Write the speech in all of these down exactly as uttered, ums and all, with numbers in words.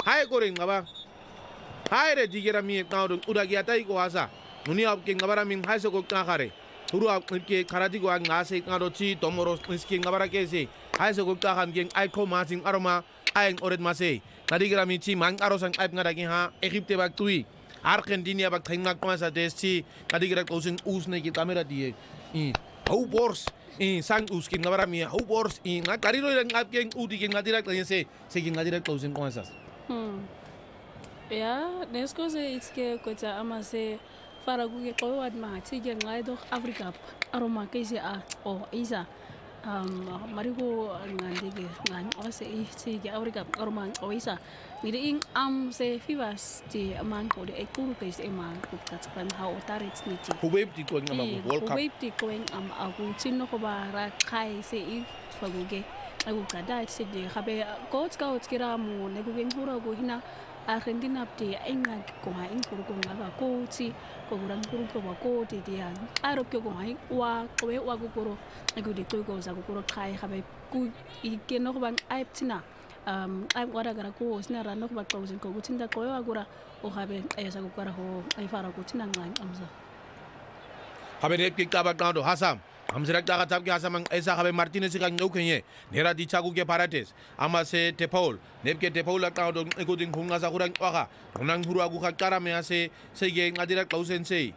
hai goreng ngaba hai re digera mi taudon udagi atai ko asa nuni apke ngabara min hai so ko kare huru apke karati ko ngase ngarochi tomoro ski ngabara kese hai so ko kan geng ai ko masing aroma ai oret mase nadigera mi chi mang arosang ai ngadagi ha Egypte bak tui Argentina bak thengnak pasa desi nadigera closing usne ki kamera die i how bors i sang uskin ngabara mi how bors i na kariro lang apke udi ki ngadira klase se ki ngadira closing pasa hmm ya nesko se itske ko ta amase fara guge ko wad ma tige ngai do Afrika aroma kaise a o isa um marigo ngandige ngan ose i tige Afrika aroma o isa ni de ing am se fivas ti amang ko de ekuru kaise emang ko katkan ha otarit ni ti hubeb ti ko ngama world cup hubeb ti ko am agu tinno ko bara kai se i faguge agu kada se de habe coach ka kira mu ne gugen hura go hina Argentina pti inga ko ha in kuru ko ngaga ko ti ko guran kuru ko ba ko ti dia aro ko ko hai wa ko we wa gukuro agu de ko ko za gukuro kai habe ku i ke no ban aiptina um ai wara gara ko sina ra no ba ko zin ko gutinda ko wa gura o habe ay sa gukara ho ai fara ko tinan ngai amza habe ne ke ka ba do hasam Amserak daga tabki hasamang esa habe Martinez ka ngaukenye nera di chagu ke parates ama se Tepaul nepke Tepaul ka do egoding hunga sa kurang waka unang huru agu ka kara me ase sege ngadira klausen sei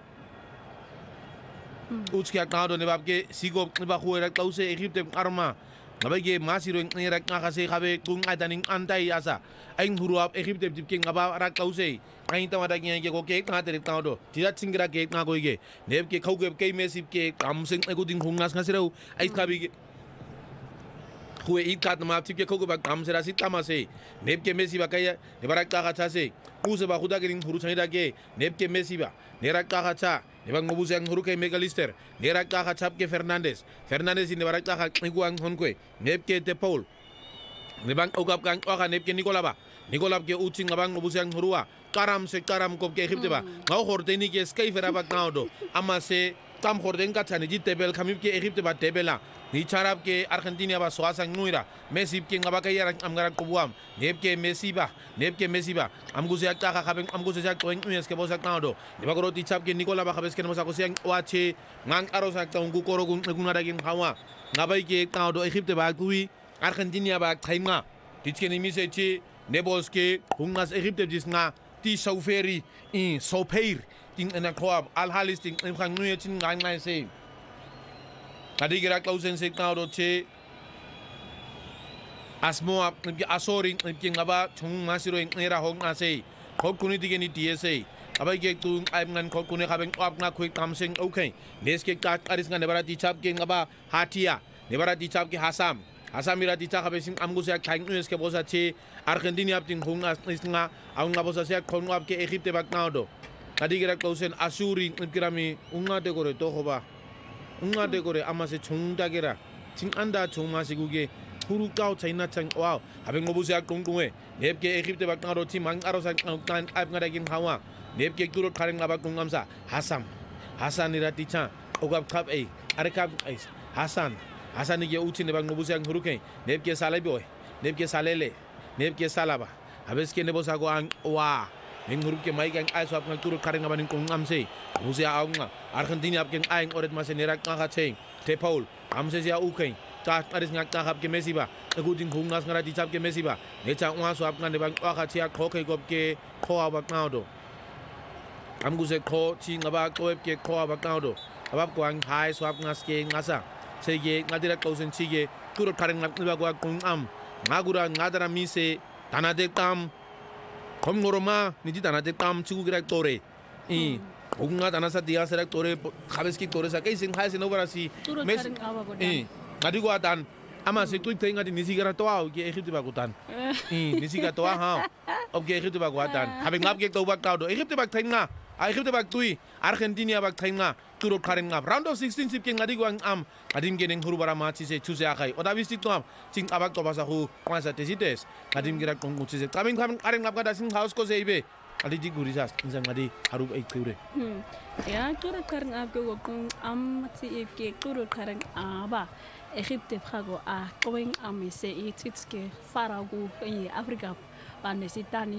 utski ka do ne babke sigo ba huera klause Egypte arma ngabage masiro nera ka se habe kung adaning antai asa aing huru ab Egypte dipke ngaba ra klause kain ta wada ke ko ke ka tere ta do tira singra ke na ko ge neb ke khau ke ke mesip ke am sing ko ding hungas ngasirau ai khabi huwe it kat ma tip ke khau ba kam sera sit kama se neb ke mesi ba kaya ne barak ka kha se use ba khuda ke ring huru chaida ke neb ke mesi ba nera ka kha ne bang ngobu sang huru ke megalister nera ka kha chap ke Fernandes Fernandes ne barak ka kha iguang hon ko neb ke te Paul ne bang ogap kang ka neb ke Nicola ba Nicola ke uting ngabang ngobu sang hurua karam se karam ko ke Egypte ba ngau hordeni ke skai fera ba naudo ama se tam horden ka tani ji tebel khamib ke Egypte ba tebela ni charab ke Argentina ba swasang nuira Messi ke ngaba ka yara am ngara ko buam neb ke Messi ba neb ke Messi ba am gu se ak ka khabeng am gu se jak toeng unes ke bosak naudo ni ba goro ti chap ke Nicola ba khabes ke mo sa ko siang wache ngang aro sak ta ngu koro gun nguna dagin hawa ngabai ke naudo Egypte ba kui Argentina ba thaima ditke ni mi se chi neboske hungas Egypte disnga ti sauferi in sopeir tin na club al halisting in khang nuye tin ngai ngai se kadigira klausen se tawdo che asmo ap ki asori ki ngaba chung masiro in era hong ase khok kuni dige ni tsa abai ge tu ai ngan khok kuni khabeng ap na khoi tam sing okay neske ka aris ngan nebara ti chap ke ngaba hatia nebara ti chap ke hasam Asamira di taka besing amgu sia kain nues ke bosa che Argentina apting hunga isnga ang nga bosa sia kon ngap ke Egypte bak naudo kadi gira klausen asuri ngirami unga de gore to hoba unga de gore amase chungda gira 칭 anda chung masiguge huru kau china chang wow habeng ngobu sia kongkongwe nepke Egypte bak naudo ti mang arosa kan ap ngadagin hawa nepke kurot kareng ngabak ngamsa Hasam Hasan irati cha ogap kap ei arekap ei Hasan Hasan ge uti ne bang ngobu sang huruke nebke salaboy nebke salele nebke salaba habes ke nebo sago ang wa ning huruke mai gang ai swap ngal turu kareng ngabanin ko ngamse musia aunga Argentina apken aing oret mase nerak nga cheng te Paul amse sia ukeng ta aris ngak ta hab ke Messi ba eguding hungas ngara di chap ke Messi ba ne cha wa swap ngan ne bang wa kha chia kho ke gop ke kho ba naudo amgu se kho chi ngaba ko ke kho ba naudo abab ko ang hai swap ngas ke ngasa sege ngadira klausen chige turut kareng ngaba ko kung am ngagura ngadara mise tanade tam komnoroma niji tanade tam chigu gira tore i unga tanasa dia serak tore khabeski tore sa kai sing hai se nobarasi mes i ngadigo atan ama se tuit tenga di nisi gara toa ge Egypte ba kutan i nisi ga toa ha ob ge Egypte ba kuatan habe ngap ge to ba kaudo Egypte ba tenga Egypte ba tui Argentina ba tenga turut kareng ngap round of sixteen sip ke ngadigo am adim ge neng huru bara machi se chuse akai oda bisti to am ching abak to basa hu kwasa tesites adim gira kongu chise kaming kam kareng ngap kada sing house ko seibe ali di gurisas insang adi haru ai kure ya turut kareng ngap go kong am ti ke turut kareng aba Egypte prago a going am se ititske faragu i Afrika pa nesitani